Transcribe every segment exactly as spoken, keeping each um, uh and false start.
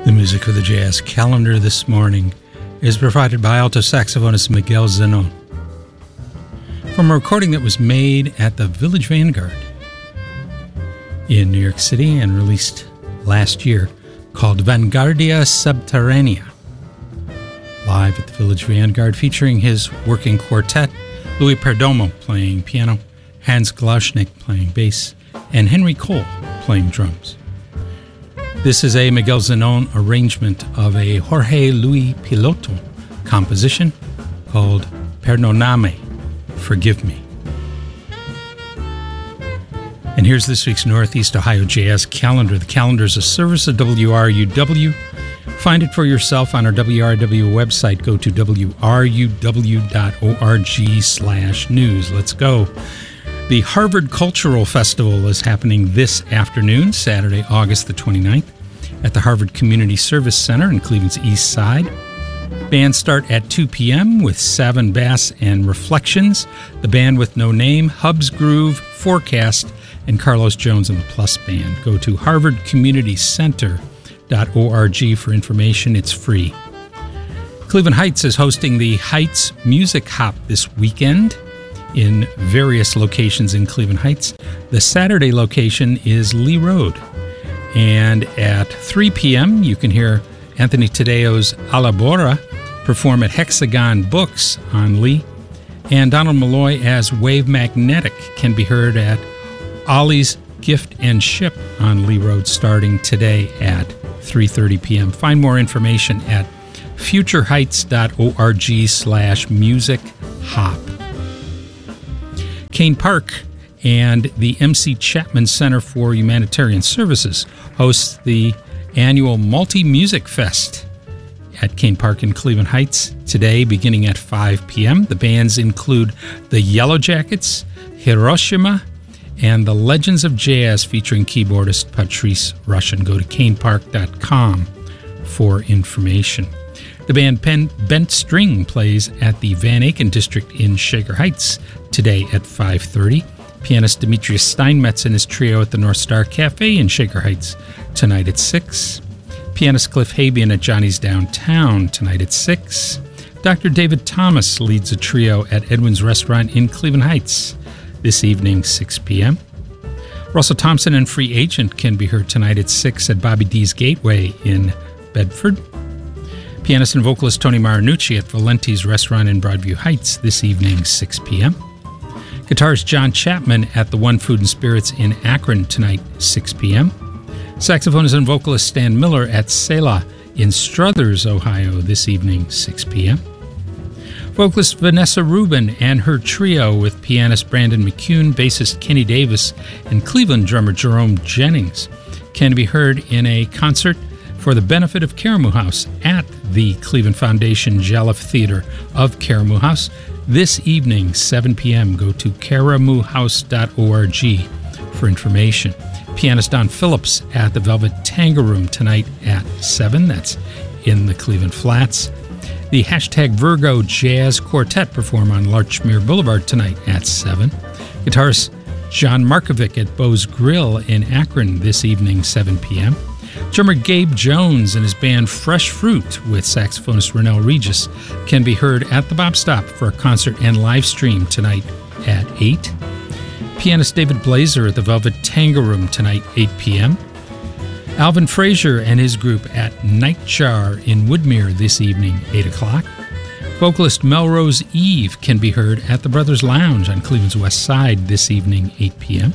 The music for the jazz calendar this morning is provided by alto saxophonist Miguel Zenon from a recording that was made at the Village Vanguard in New York City and released last year, called Vanguardia Subterranea, live at the Village Vanguard, featuring his working quartet, Louis Perdomo playing piano, Hans Glauschnick playing bass, and Henry Cole playing drums. This is a Miguel Zenon arrangement of a Jorge Luis Piloto composition called Perdoname, Forgive Me. And here's this week's Northeast Ohio Jazz Calendar. The calendar is a service of W R U W. Find it for yourself on our W R W website. Go to W R U W dot org slash news. Let's go. The Harvard Cultural Festival is happening this afternoon, Saturday, August the twenty-ninth, at the Harvard Community Service Center in Cleveland's East Side. Bands start at two p.m. with Savin Bass and Reflections, The Band with No Name, Hubs Groove, Forecast, and Carlos Jones and the Plus Band. Go to harvard community center dot org for information. It's free. Cleveland Heights is hosting the Heights Music Hop this weekend in various locations in Cleveland Heights. The Saturday location is Lee Road. And at three p.m. you can hear Anthony Tadeo's Alabora perform at Hexagon Books on Lee. And Donald Malloy as Wave Magnetic can be heard at Ollie's Gift and Ship on Lee Road starting today at three thirty p.m. Find more information at future heights dot org slash music hop. Kane Park and the M C Chapman Center for Humanitarian Services hosts the annual Multi-Music Fest at Kane Park in Cleveland Heights today beginning at five p.m. The bands include the Yellow Jackets, Hiroshima, and the Legends of Jazz featuring keyboardist Patrice Rushen. Go to kane park dot com for information. The band Pen, Bent String plays at the Van Aken District in Shaker Heights today at five thirty. Pianist Demetrius Steinmetz and his trio at the North Star Cafe in Shaker Heights tonight at six. Pianist Cliff Habian at Johnny's Downtown tonight at six. Doctor David Thomas leads a trio at Edwin's Restaurant in Cleveland Heights this evening, six p.m. Russell Thompson and Free Agent can be heard tonight at six at Bobby D's Gateway in Bedford. Pianist and vocalist Tony Marinucci at Valenti's Restaurant in Broadview Heights this evening, six p.m. Guitarist John Chapman at the One Food and Spirits in Akron tonight, six p.m. Saxophonist and vocalist Stan Miller at Selah in Struthers, Ohio this evening, six p.m. Vocalist Vanessa Rubin and her trio with pianist Brandon McCune, bassist Kenny Davis, and Cleveland drummer Jerome Jennings can be heard in a concert for the benefit of Karamu House at the Cleveland Foundation Jelliffe Theater of Karamu House this evening, seven p.m. Go to karamu house dot org for information. Pianist Don Phillips at the Velvet Tango Room tonight at seven. That's in the Cleveland Flats. The Hashtag Virgo Jazz Quartet perform on Larchmere Boulevard tonight at seven. Guitarist John Markovic at Bo's Grill in Akron this evening, seven p.m. Drummer Gabe Jones and his band Fresh Fruit with saxophonist Rennell Regis can be heard at the Bop Stop for a concert and live stream tonight at eight. Pianist David Blazer at the Velvet Tango Room tonight, eight p.m. Alvin Frazier and his group at Nightjar in Woodmere this evening, eight o'clock. Vocalist Melrose Eve can be heard at the Brothers Lounge on Cleveland's West Side this evening, eight p.m.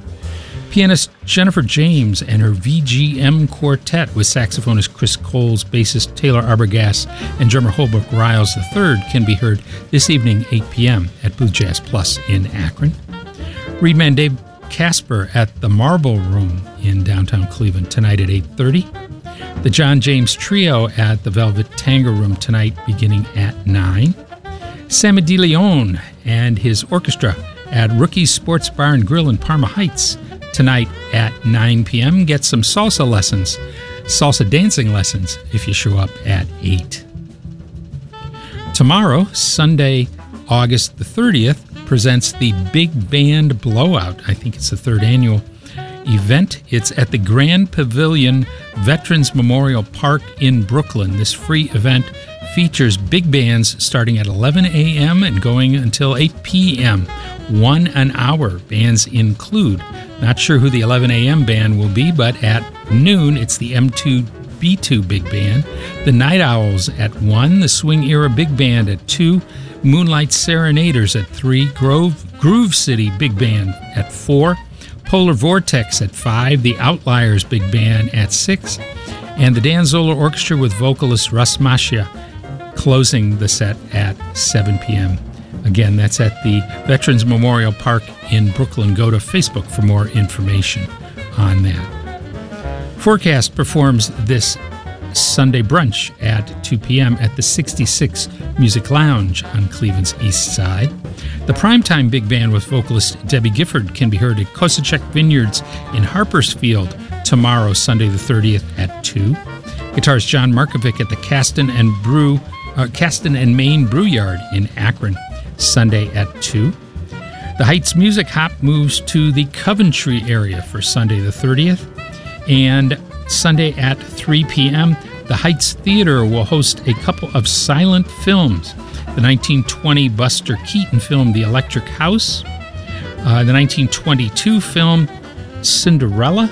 Pianist Jennifer James and her V G M Quartet with saxophonist Chris Coles, bassist Taylor Arbogast, and drummer Holbrook Riles the third can be heard this evening, eight p.m. at Blue Jazz Plus in Akron. Reedman Dave Casper at the Marble Room in downtown Cleveland tonight at eight thirty. The John James Trio at the Velvet Tango Room tonight beginning at nine. Sammy DeLeon and his orchestra at Rookies Sports Bar and Grill in Parma Heights tonight at nine p.m. Get some salsa lessons, salsa dancing lessons, if you show up at eight. Tomorrow, Sunday, August the thirtieth, presents the Big Band Blowout. I think it's the third annual event. It's at the Grand Pavilion Veterans Memorial Park in Brooklyn. This free event features big bands starting at eleven a.m. and going until eight p.m. One an hour. Bands include, not sure who the eleven a.m. band will be, but at noon it's the M two B two Big Band, the Night Owls at one, the Swing Era Big Band at two, Moonlight Serenaders at three, Grove, Groove City Big Band at four, Polar Vortex at five, the Outliers Big Band at six, and the Dan Zoller Orchestra with vocalist Russ Maschia closing the set at seven p.m. Again, that's at the Veterans Memorial Park in Brooklyn. Go to Facebook for more information on that. Forecast performs this Sunday brunch at two p.m. at the sixty-six Music Lounge on Cleveland's east side. The Primetime Big Band with vocalist Debbie Gifford can be heard at Kosachek Vineyards in Harpersfield tomorrow, Sunday the thirtieth at two. Guitarist John Markovic at the Caston and Brew, uh, Caston and Maine Brew Yard in Akron, Sunday at two. The Heights Music Hop moves to the Coventry area for Sunday the thirtieth. And Sunday at three p.m., the Heights Theater will host a couple of silent films. The nineteen twenty Buster Keaton film, The Electric House. Uh, the nineteen twenty-two film, Cinderella.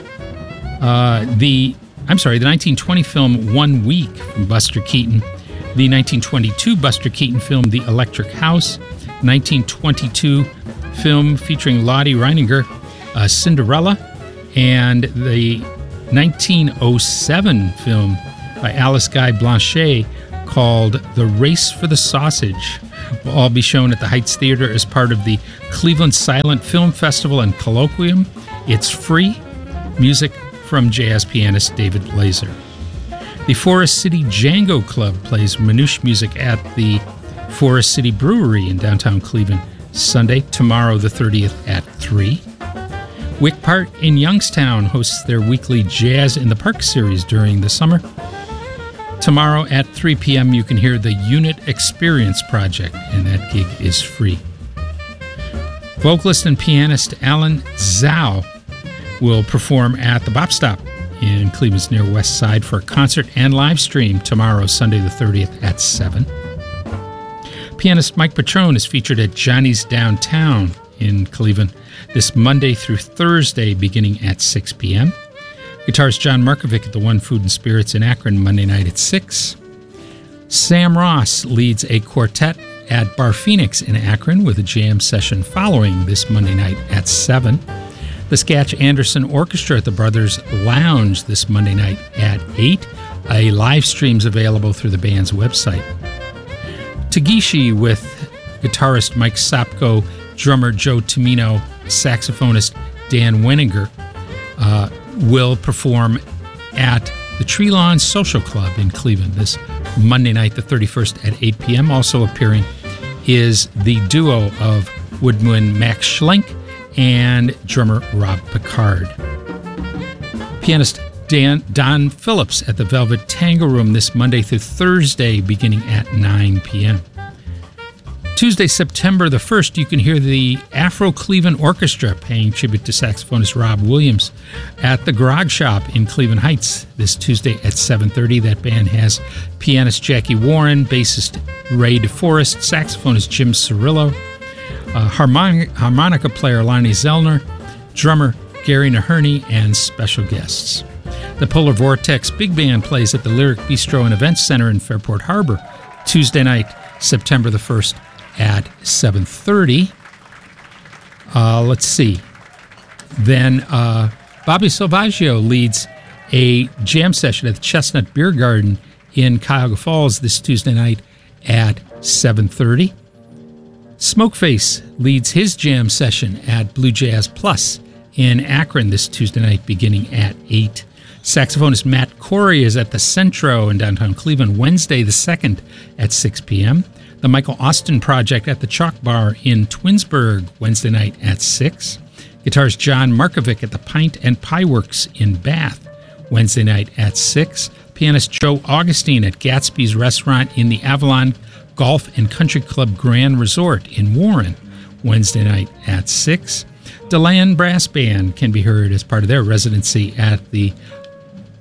Uh, the, I'm sorry, the nineteen twenty film, One Week from Buster Keaton. The nineteen twenty-two Buster Keaton film, The Electric House. nineteen twenty-two film featuring Lottie Reininger, uh, Cinderella. And the nineteen oh seven film by Alice Guy Blanchet called The Race for the Sausage will all be shown at the Heights Theater as part of the Cleveland Silent Film Festival and Colloquium. It's free. Music from jazz pianist David Laser. The Forest City Django Club plays Manouche music at the Forest City Brewery in downtown Cleveland Sunday, tomorrow the thirtieth at three. Wick Park in Youngstown hosts their weekly Jazz in the Park series during the summer. Tomorrow at three p.m. you can hear the Unit Experience Project, and that gig is free. Vocalist and pianist Alan Zhao will perform at the Bop Stop in Cleveland's near west side for a concert and live stream tomorrow, Sunday the thirtieth at seven. Pianist Mike Petrone is featured at Johnny's Downtown in Cleveland this Monday through Thursday beginning at six p.m. Guitarist John Markovic at the One Food and Spirits in Akron Monday night at six. Sam Ross leads a quartet at Bar Phoenix in Akron with a jam session following this Monday night at seven. The Scatch Anderson Orchestra at the Brothers Lounge this Monday night at eight. A live stream's available through the band's website. Tagishi with guitarist Mike Sopko, drummer Joe Tomino, saxophonist Dan Wenninger uh, will perform at the Tree Lawn Social Club in Cleveland this Monday night, the thirty-first at eight p.m. Also appearing is the duo of woodwind Max Schlenk and drummer Rob Picard. Pianist Dan, Don Phillips at the Velvet Tango Room this Monday through Thursday beginning at nine p.m. Tuesday, September the first, you can hear the Afro Cleveland Orchestra paying tribute to saxophonist Rob Williams at the Grog Shop in Cleveland Heights this Tuesday at seven thirty. That band has pianist Jackie Warren, bassist Ray DeForest, saxophonist Jim Cirillo, uh, harmonic, harmonica player Lonnie Zellner, drummer Gary Naherney, and special guests. The Polar Vortex Big Band plays at the Lyric Bistro and Events Center in Fairport Harbor Tuesday night, September the first at seven thirty. Uh, let's see. Then uh, Bobby Salvaggio leads a jam session at the Chestnut Beer Garden in Cuyahoga Falls this Tuesday night at seven thirty. Smokeface leads his jam session at Blue Jazz Plus in Akron this Tuesday night beginning at eight. Saxophonist Matt Corey is at the Centro in downtown Cleveland Wednesday the second at six p.m. The Michael Austin Project at the Chalk Bar in Twinsburg Wednesday night at six. Guitarist John Markovic at the Pint and Pie Works in Bath Wednesday night at six. Pianist Joe Augustine at Gatsby's Restaurant in the Avalon Golf and Country Club Grand Resort in Warren Wednesday night at six. DeLand Brass Band can be heard as part of their residency at the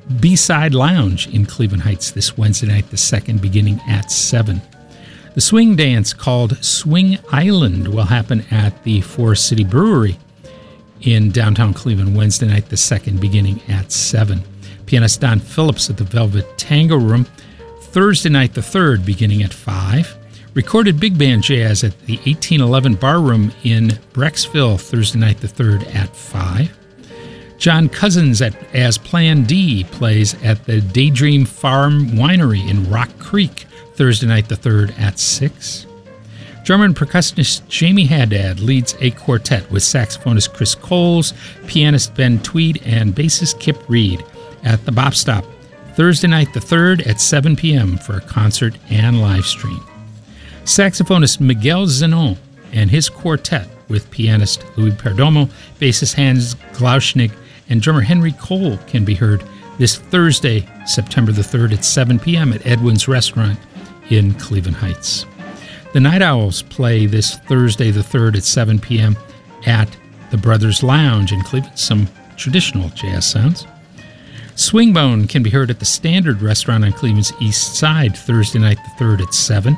B-Side Lounge in Cleveland Heights this Wednesday night, the second, beginning at seven. The swing dance called Swing Island will happen at the Forest City Brewery in downtown Cleveland Wednesday night, the second, beginning at seven. Pianist Don Phillips at the Velvet Tango Room Thursday night, the third, beginning at five. Recorded big band jazz at the eighteen eleven Bar Room in Brecksville Thursday night, the third, at five. John Cousins at, as Plan D plays at the Daydream Farm Winery in Rock Creek Thursday night, the third, at six. Drummer and percussionist Jamie Haddad leads a quartet with saxophonist Chris Coles, pianist Ben Tweed, and bassist Kip Reed at the Bop Stop Thursday night, the third, at seven p.m. for a concert and live stream. Saxophonist Miguel Zenon and his quartet with pianist Louis Perdomo, bassist Hans Glauschnig, and drummer Henry Cole can be heard this Thursday, September the third, at seven p.m. at Edwin's Restaurant in Cleveland Heights. The Night Owls play this Thursday the third at seven p.m. at the Brothers Lounge in Cleveland, some traditional jazz sounds. Swingbone can be heard at the Standard Restaurant on Cleveland's East Side Thursday night the third at seven.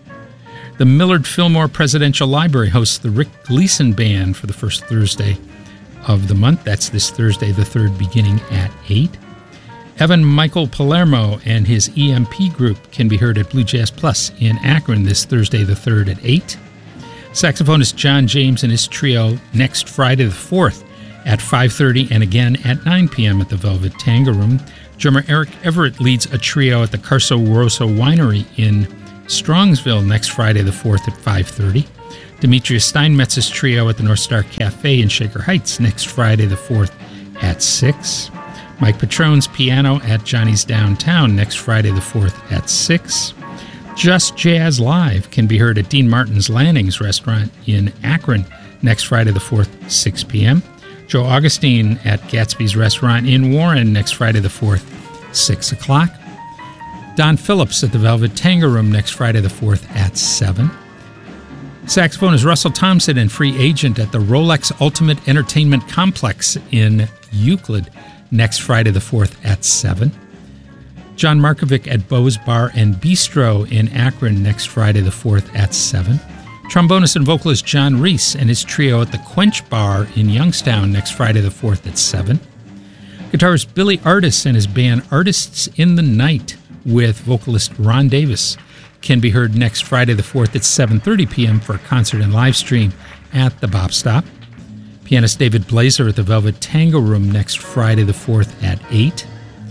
The Millard Fillmore Presidential Library hosts the Rick Gleason Band for the first Thursday of the month. That's this Thursday the third, beginning at eight. Evan Michael Palermo and his E M P group can be heard at Blue Jazz Plus in Akron this Thursday the third at eight. Saxophonist John James and his trio next Friday the fourth at five thirty and again at nine p.m. at the Velvet Tango Room. Drummer Eric Everett leads a trio at the Carso Rosso Winery in Strongsville next Friday the fourth at five thirty. Demetrius Steinmetz's trio at the North Star Cafe in Shaker Heights next Friday the fourth at six. Mike Patrone's piano at Johnny's Downtown next Friday the fourth at six. Just Jazz Live can be heard at Dean Martin's Landings Restaurant in Akron next Friday the fourth, six p.m. Joe Augustine at Gatsby's Restaurant in Warren next Friday the fourth, six o'clock. Don Phillips at the Velvet Tango Room next Friday the fourth at seven. Saxophonist Russell Thompson and free agent at the Rolex Ultimate Entertainment Complex in Euclid next Friday the fourth at seven. John Markovic at Bo's Bar and Bistro in Akron next Friday the fourth at seven. Trombonist and vocalist John Reese and his trio at the Quench Bar in Youngstown next Friday the fourth at seven. Guitarist Billy Artis and his band Artists in the Night with vocalist Ron Davis can be heard next Friday the fourth at seven thirty p.m. for a concert and live stream at the Bop Stop. Pianist David Blazer at the Velvet Tango Room next Friday the fourth at eight.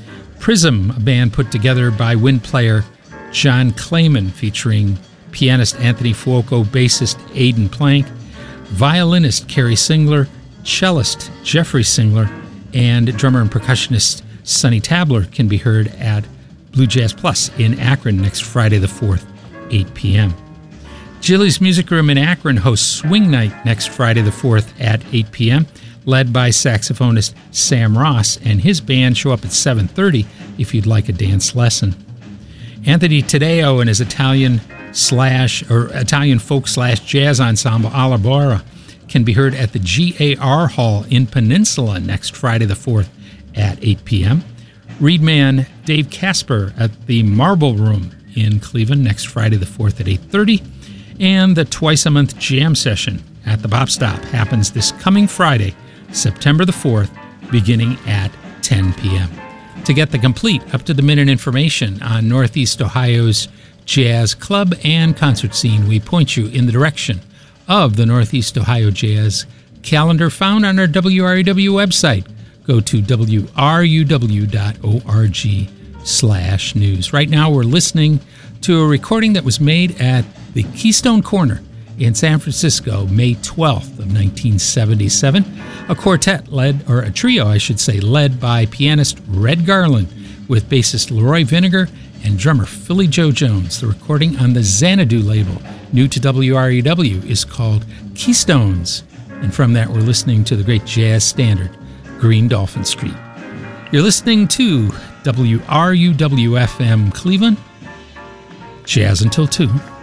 Prism, a band put together by wind player John Clayman, featuring pianist Anthony Fuoco, bassist Aidan Plank, violinist Kerry Singler, cellist Jeffrey Singler, and drummer and percussionist Sonny Tabler can be heard at Blue Jazz Plus in Akron next Friday the fourth, eight p.m. Jilly's Music Room in Akron hosts Swing Night next Friday the fourth at eight p.m., led by saxophonist Sam Ross, and his band show up at seven thirty if you'd like a dance lesson. Anthony Taddeo and his Italian slash or Italian folk slash jazz ensemble Alabora can be heard at the G A R Hall in Peninsula next Friday the fourth at eight p.m. Reedman Dave Casper at the Marble Room in Cleveland next Friday the fourth at eight thirty. And the twice-a-month jam session at the Bop Stop happens this coming Friday, September the fourth, beginning at ten p.m. To get the complete, up-to-the-minute information on Northeast Ohio's jazz club and concert scene, we point you in the direction of the Northeast Ohio Jazz calendar found on our W R U W website. Go to W R U W dot org slash news. Right now we're listening to a recording that was made at the Keystone Corner in San Francisco, May twelfth of nineteen seventy-seven. A quartet led, or a trio, I should say, led by pianist Red Garland with bassist Leroy Vinegar and drummer Philly Joe Jones. The recording on the Xanadu label, new to W R U W, is called Keystones. And from that, we're listening to the great jazz standard, Green Dolphin Street. You're listening to W R U W F M Cleveland, Jazz Until two.